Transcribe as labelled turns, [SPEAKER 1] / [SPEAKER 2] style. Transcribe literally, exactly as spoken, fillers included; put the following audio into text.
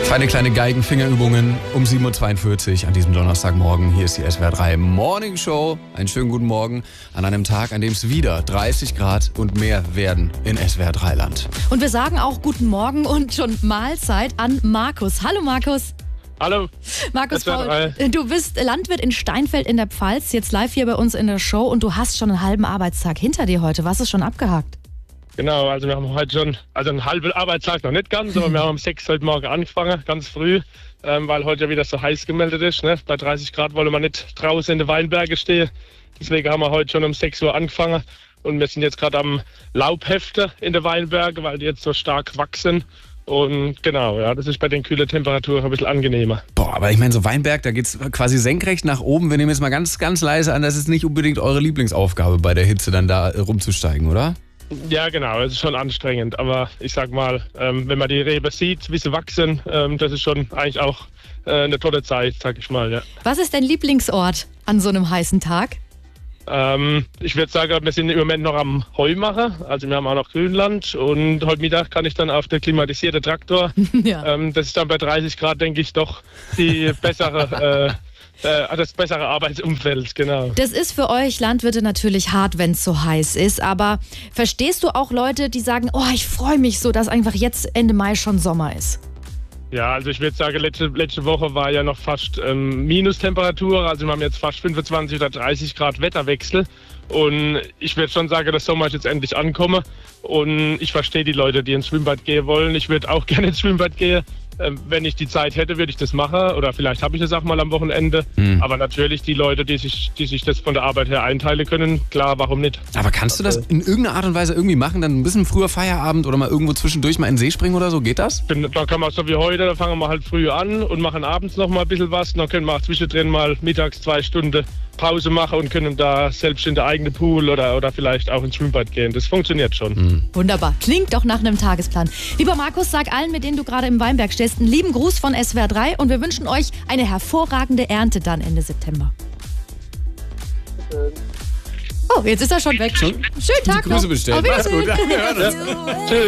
[SPEAKER 1] Feine kleine Geigenfingerübungen um sieben Uhr zweiundvierzig an diesem Donnerstagmorgen. Hier ist die S W R drei Morning Show. Einen schönen guten Morgen an einem Tag, an dem es wieder dreißig Grad und mehr werden in S W R drei Land.
[SPEAKER 2] Und wir sagen auch guten Morgen und schon Mahlzeit an Markus. Hallo Markus.
[SPEAKER 3] Hallo.
[SPEAKER 2] Markus Paul, du bist Landwirt in Steinfeld in der Pfalz, jetzt live hier bei uns in der Show und du hast schon einen halben Arbeitstag hinter dir heute. Was ist schon abgehakt?
[SPEAKER 3] Genau, also wir haben heute schon, also einen halben Arbeitstag noch nicht ganz, aber wir haben um sechs heute Morgen angefangen, ganz früh, ähm, weil heute ja wieder so heiß gemeldet ist. Ne? Bei dreißig Grad wollen wir nicht draußen in den Weinbergen stehen. Deswegen haben wir heute schon um sechs Uhr angefangen und wir sind jetzt gerade am Laubheften in den Weinbergen, weil die jetzt so stark wachsen. Und genau, ja, das ist bei den kühlen Temperaturen ein bisschen angenehmer.
[SPEAKER 1] Boah, aber ich meine, so Weinberg, da geht's quasi senkrecht nach oben. Wir nehmen jetzt mal ganz, ganz leise an, das ist nicht unbedingt eure Lieblingsaufgabe bei der Hitze, dann da rumzusteigen, oder?
[SPEAKER 3] Ja, genau, es ist schon anstrengend, aber ich sag mal, ähm, wenn man die Reben sieht, wie sie wachsen, ähm, das ist schon eigentlich auch äh, eine tolle Zeit, sag ich mal, ja.
[SPEAKER 2] Was ist dein Lieblingsort an so einem heißen Tag?
[SPEAKER 3] Ähm, ich würde sagen, wir sind im Moment noch am Heu machen, also wir haben auch noch Grünland und heute Mittag kann ich dann auf der klimatisierte Traktor.
[SPEAKER 2] Ja.
[SPEAKER 3] Ähm, das ist dann bei dreißig Grad, denke ich, doch die bessere... äh, das bessere Arbeitsumfeld, genau.
[SPEAKER 2] Das ist für euch Landwirte natürlich hart, wenn es so heiß ist, aber verstehst du auch Leute, die sagen, oh, ich freue mich so, dass einfach jetzt Ende Mai schon Sommer ist?
[SPEAKER 3] Ja, also ich würde sagen, letzte, letzte Woche war ja noch fast ähm, Minustemperatur, also wir haben jetzt fast fünfundzwanzig oder dreißig Grad Wetterwechsel und ich würde schon sagen, dass Sommer ist jetzt endlich ankommen und ich verstehe die Leute, die ins Schwimmbad gehen wollen. Ich würde auch gerne ins Schwimmbad gehen. Wenn ich die Zeit hätte, würde ich das machen oder vielleicht habe ich das auch mal am Wochenende. Mhm. Aber natürlich die Leute, die sich, die sich das von der Arbeit her einteilen können, klar, warum nicht?
[SPEAKER 1] Aber kannst du das in irgendeiner Art und Weise irgendwie machen, dann ein bisschen früher Feierabend oder mal irgendwo zwischendurch mal in den See springen oder so, geht das?
[SPEAKER 3] Da kann man so wie heute, da fangen wir halt früh an und machen abends noch mal ein bisschen was. Dann können wir auch zwischendrin mal mittags zwei Stunden Pause machen und können da selbst in der eigenen Pool oder, oder vielleicht auch ins Schwimmbad gehen. Das funktioniert schon.
[SPEAKER 1] Mhm.
[SPEAKER 2] Wunderbar. Klingt doch nach einem Tagesplan. Lieber Markus, sag allen, mit denen du gerade im Weinberg stehst, einen lieben Gruß von S W R drei und wir wünschen euch eine hervorragende Ernte dann Ende September. Oh, jetzt ist er schon weg. Schönen Tag
[SPEAKER 1] Die Grüße
[SPEAKER 2] noch.
[SPEAKER 1] bestellt.
[SPEAKER 2] Auf
[SPEAKER 1] Mach's gut.
[SPEAKER 2] Wiedersehen.
[SPEAKER 1] Wir hören uns.
[SPEAKER 3] Tschüss.